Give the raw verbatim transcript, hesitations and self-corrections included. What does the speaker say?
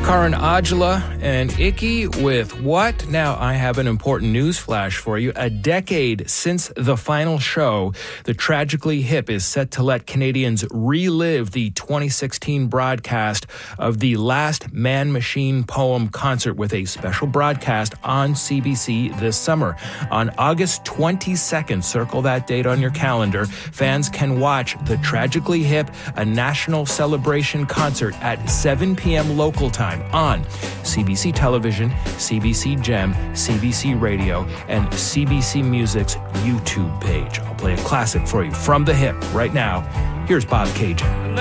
Karan Aujla and Icky with What? Now, I have an important news flash for you. A decade since the final show, the Tragically Hip is set to let Canadians relive the twenty sixteen broadcast of the last Man-Machine Poem concert with a special broadcast on C B C this summer. On August twenty-second, circle that date on your calendar, fans can watch the Tragically Hip, a national celebration concert at seven p.m. local time on C B C Television, C B C Gem, C B C Radio, and C B C Music's YouTube page. I'll play a classic for you from the hip right now. Here's Bob Cajun.